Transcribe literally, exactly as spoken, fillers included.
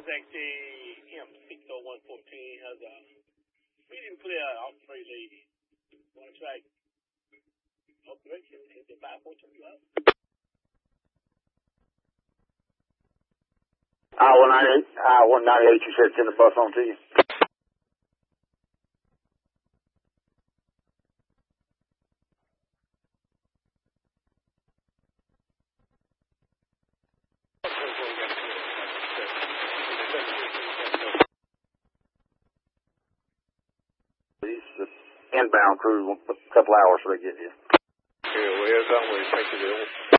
X A M six oh one fourteen has a medium clear off three lead. One track operation is the five four two up. I one ninety-eight, I one ninety-eight, you said send the bus on to you. Inbound crew, a couple hours so they get here. Yeah, well, it's always take it.